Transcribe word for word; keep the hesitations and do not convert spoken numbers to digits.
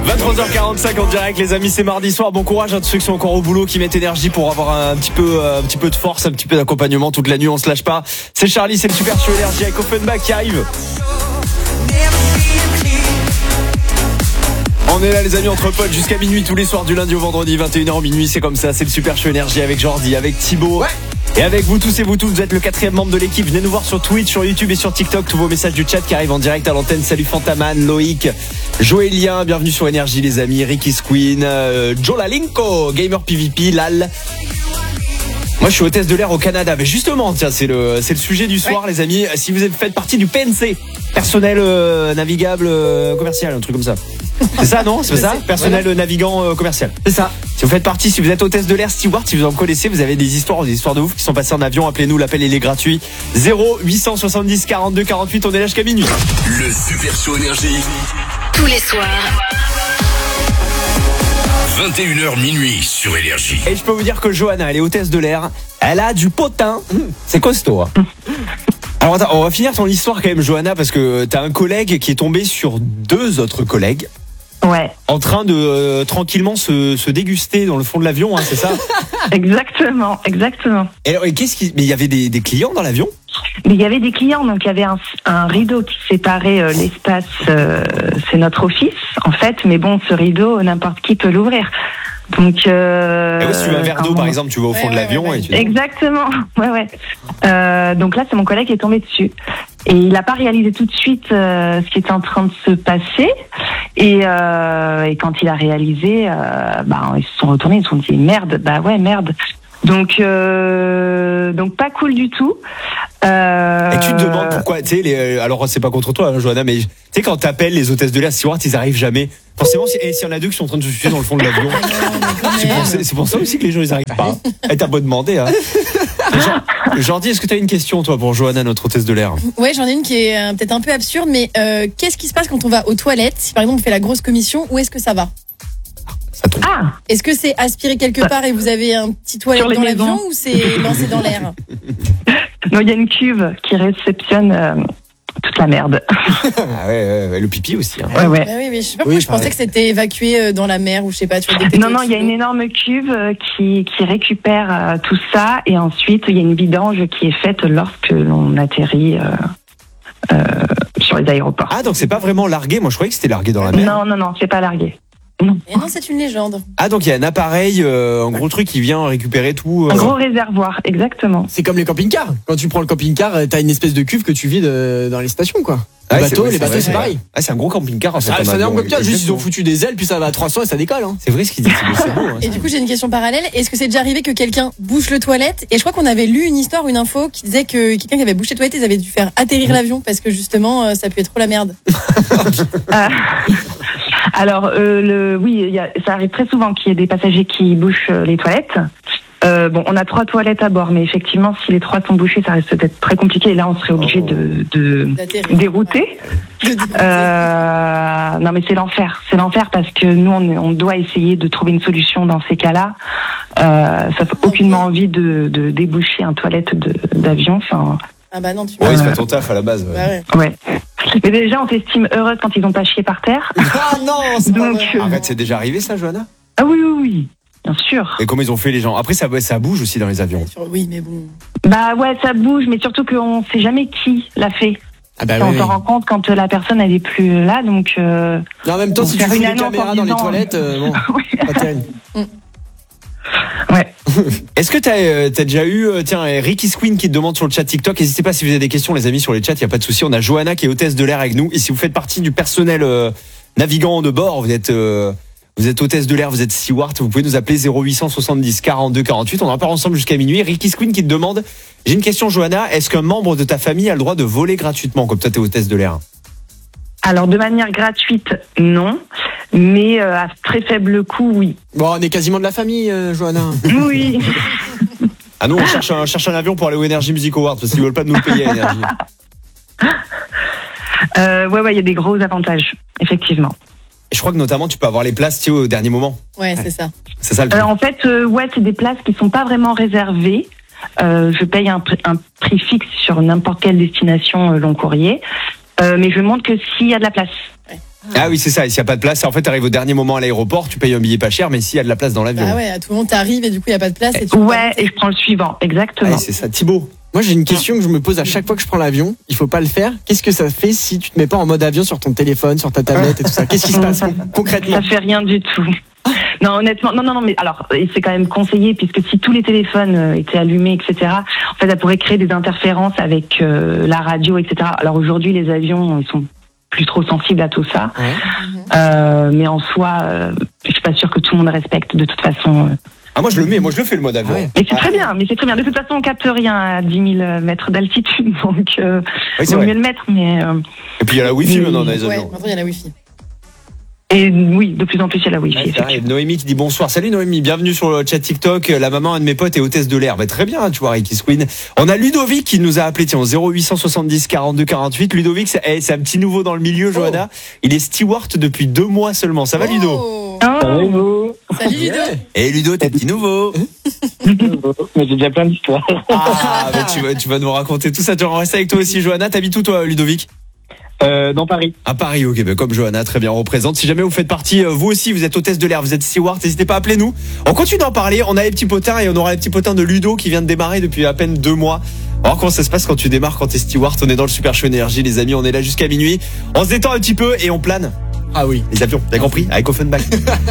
vingt-trois heures quarante-cinq en direct, les amis, c'est mardi soir. Bon courage à tous ceux qui sont encore au boulot, qui mettent énergie pour avoir un petit peu, un petit peu de force, un petit peu d'accompagnement toute la nuit. On se lâche pas. C'est Charlie, c'est le Super Show Énergie avec Offenbach qui arrive. On est là les amis entre potes jusqu'à minuit tous les soirs du lundi au vendredi, vingt et une heures au minuit, c'est comme ça, c'est le Super Show Énergie avec Jordi, avec Thibaut. Ouais. Et avec vous tous et vous tous, vous êtes le quatrième membre de l'équipe. Venez nous voir sur Twitch, sur YouTube et sur TikTok. Tous vos messages du chat qui arrivent en direct à l'antenne. Salut Fantaman, Loïc, Joélien, bienvenue sur Énergie les amis. Ricky Squeen, euh, Joe Lalinko, Gamer P V P, Lal. Moi je suis hôtesse de l'air au Canada. Mais justement, tiens, c'est le, c'est le sujet du soir, ouais. Les amis. Si vous faites partie du P N C, personnel euh, navigable euh, commercial, un truc comme ça. C'est ça, non? C'est ça? Personnel voilà. Navigant euh, commercial. C'est ça. Si vous faites partie, si vous êtes hôtesse de l'air, steward, si vous en connaissez, vous avez des histoires, des histoires de ouf qui sont passées en avion, appelez-nous, l'appel il est gratuit. zéro huit cent soixante-dix quarante-deux quarante-huit, on est là jusqu'à minuit. Le Super Show Énergie. Tous les soirs. vingt et une heures minuit sur Énergie. Et je peux vous dire que Johanna, elle est hôtesse de l'air. Elle a du potin. C'est costaud, hein. Alors attends, on va finir ton histoire quand même, Johanna, parce que t'as un collègue qui est tombé sur deux autres collègues. Ouais. En train de euh, tranquillement se, se déguster dans le fond de l'avion, hein, c'est ça? Exactement, exactement. Et alors, et qu'est-ce qui... Mais il y avait des, des clients dans l'avion? Mais il y avait des clients, donc il y avait un, un rideau qui séparait euh, l'espace, euh, c'est notre office en fait, mais bon, ce rideau, n'importe qui peut l'ouvrir. Donc, euh, et ouais, si tu veux un verre d'eau, par exemple, tu vas au fond ouais, de l'avion ouais, ouais, et tu... Exactement, ouais, ouais. Euh, donc là, c'est mon collègue qui est tombé dessus. Et il n'a pas réalisé tout de suite euh, ce qui était en train de se passer. Et, euh, et quand il a réalisé, euh, bah, ils se sont retournés, ils se sont dit merde, bah ouais, merde. Donc, euh, donc pas cool du tout. Euh... Et tu te demandes pourquoi, tu sais, les... alors c'est pas contre toi, hein, Johanna, mais tu sais, quand t'appelles les hôtesses de l'air, stewards, ils arrivent jamais. Forcément, si, et s'il y en a deux qui sont en train de se suicider dans le fond de l'avion, c'est, pour, c'est pour ça aussi que les gens ils arrivent pas. Et t'as beau demander, hein. Jordi, est-ce que t'as une question, toi, pour Johanna, notre hôtesse de l'air? Ouais, j'en ai une qui est euh, peut-être un peu absurde, mais euh, qu'est-ce qui se passe quand on va aux toilettes? Si par exemple on fait la grosse commission, où est-ce que ça va? Ça tombe. Ah. Est-ce que c'est aspiré quelque part et vous avez un petit toilette dans l'avion ou c'est lancé dans l'air? Non, il y a une cuve qui réceptionne euh, toute la merde. Ah ouais, ouais, ouais, le pipi aussi. Hein. Ouais, ouais. Bah oui, mais je sais pas pourquoi oui, je pensais ouais. que c'était évacué dans la mer ou je sais pas. Tu vois, des non, non, il y a une énorme cuve qui, qui récupère euh, tout ça et ensuite il y a une vidange qui est faite lorsque l'on atterrit. Euh, euh, sur les aéroports. Ah, donc c'est pas vraiment largué? Moi je croyais que c'était largué dans la mer. Non, non, non, c'est pas largué. Non. Et non, c'est une légende. Ah, donc il y a un appareil, euh, un gros truc qui vient récupérer tout. Euh... Un gros réservoir, exactement. C'est comme les camping-cars. Quand tu prends le camping-car, t'as une espèce de cuve que tu vides euh, dans les stations, quoi. Ah, les bateaux, vrai, les bateaux, c'est, c'est pareil. Ah, c'est un gros camping-car. En fait, ah, c'est un énorme camping-car. Juste, ils ont foutu des ailes, puis ça va à trois cents et ça décolle. Hein. C'est vrai ce qu'ils disent. C'est beau, hein, et du coup, j'ai une question parallèle. Est-ce que c'est déjà arrivé que quelqu'un bouche le toilette? Et je crois qu'on avait lu une histoire, une info qui disait que quelqu'un qui avait bouché le toilette, ils avaient dû faire atterrir l'avion parce que justement, ça puait trop la merde. euh, alors, euh, le, oui, y a, ça arrive très souvent qu'il y ait des passagers qui bouchent les toilettes. Euh, bon, on a trois toilettes à bord, mais effectivement, si les trois sont bouchées, ça risque d'être très compliqué. Et là, on serait obligé oh. de, de dérouter. Euh, non, mais c'est l'enfer. C'est l'enfer parce que nous, on, on doit essayer de trouver une solution dans ces cas-là. Euh, ça fait aucunement envie de, de déboucher un toilette de, d'avion. Enfin. Ah bah non, tu. Ouais, c'est pas ton taf à la base. Ouais. Bah ouais. ouais. Mais déjà, on s'estime heureuse quand ils n'ont pas chié par terre. Ah non, c'est Donc, pas vrai. Arrête, c'est déjà arrivé ça, Johanna? Ah oui, oui, oui. Bien sûr. Et comment ils ont fait les gens? Après, ça, ça bouge aussi dans les avions. Oui, mais bon. Bah ouais, ça bouge, mais surtout qu'on sait jamais qui l'a fait. Ah bah on oui, se oui. rend compte quand la personne elle est plus là, donc. Euh, non, en même temps, si tu fous une caméra dans les toilettes, euh, bon, oui. pas terrible. Ouais. Est-ce que t'as, euh, t'as déjà eu, euh, tiens, Ricky Squeen qui te demande sur le chat TikTok. N'hésitez pas si vous avez des questions, les amis, sur les chats, il y a pas de souci. On a Johanna qui est hôtesse de l'air avec nous. Et si vous faites partie du personnel euh, navigant de bord, vous êtes. Euh, Vous êtes hôtesse de l'air, vous êtes steward, vous pouvez nous appeler zéro huit cent soixante-dix quarante-deux quarante-huit. On en parle ensemble jusqu'à minuit. Ricky Squeen qui te demande, j'ai une question, Johanna, est-ce qu'un membre de ta famille a le droit de voler gratuitement, comme toi t'es hôtesse de l'air? Alors de manière gratuite, non, mais euh, à très faible coût, oui. Bon, on est quasiment de la famille, euh, Johanna. Oui. Ah nous, on cherche un, cherche un avion pour aller au Energy Music Awards, parce qu'ils veulent pas nous payer à Energy. Euh, ouais, ouais, il y a des gros avantages, effectivement. Et je crois que notamment tu peux avoir les places, tu sais, au dernier moment. Ouais, c'est ça. C'est ça le truc. Euh, en fait, euh, ouais, c'est des places qui sont pas vraiment réservées. Euh, je paye un, pr- un prix fixe sur n'importe quelle destination euh, long courrier, euh, mais je montre que s'il y a de la place. Ouais. Ah oui, c'est ça. Et s'il n'y a pas de place, en fait, tu arrives au dernier moment à l'aéroport, tu payes un billet pas cher, mais s'il y a de la place dans l'avion. Bah ouais, à tout moment t'arrives et du coup il y a pas de place. Et tu Ouais, et je prends le suivant, exactement. Ah, c'est ça. Thibaut. Moi, j'ai une question que je me pose à chaque fois que je prends l'avion. Il faut pas le faire. Qu'est-ce que ça fait si tu te mets pas en mode avion sur ton téléphone, sur ta tablette et tout ça? Qu'est-ce qui se passe con- concrètement? Ça fait rien du tout. Non, honnêtement, non, non, non, mais alors, et c'est quand même conseillé, puisque si tous les téléphones euh, étaient allumés, et cetera, en fait, ça pourrait créer des interférences avec euh, la radio, et cetera. Alors aujourd'hui, les avions, ils sont plus trop sensibles à tout ça. Ouais. Euh, mais en soi, euh, je suis pas sûre que tout le monde respecte de toute façon. euh. Ah, moi, je le mets. Moi, je le fais le mode avion. Ah ouais. Mais c'est très bien, mais c'est très bien. De toute façon, on capte rien à dix mille mètres d'altitude, donc euh, Oui, c'est vaut vrai. mieux le mettre. Mais euh, Et puis, il y a la Wi-Fi maintenant dans les Ouais, avions. maintenant il y a la Wi-Fi. et oui, de plus en plus, il y a la Wi-Fi. Ouais, c'est vrai. effectivement. Noémie qui dit bonsoir. Salut Noémie, bienvenue sur le chat TikTok. La maman, un de mes potes, est hôtesse de l'air. Bah, très bien, tu vois, Ricky Squeen. On a Ludovic qui nous a appelé, tiens, au zéro huit soixante-dix quarante-deux quarante-huit. Ludovic, c'est, eh, c'est un petit nouveau dans le milieu, Johanna. Il est steward depuis deux mois seulement. Ça va, Ludo? Oh. Oh, Salut Ludo. Et Ludo, t'es petit nouveau. Mais j'ai déjà plein d'histoires. Ah, bah, tu vas, tu vas nous raconter tout ça. Tu vas rester avec toi aussi, Johanna. T'habites où, toi, Ludovic? Euh, dans Paris. À Paris, ok, ben comme Johanna, très bien, on représente. Si jamais vous faites partie, euh, vous aussi, vous êtes hôtesse de l'air, vous êtes steward, n'hésitez pas à appeler nous. On continue d'en parler, on a les petits potins et on aura les petits potins de Ludo qui vient de démarrer depuis à peine deux mois. Alors comment ça se passe quand tu démarres, quand t'es steward? On est dans le Super Show Énergie, les amis, on est là jusqu'à minuit. On se détend un petit peu et on plane. Ah oui. Les avions, t'as compris? Avec Offenbach.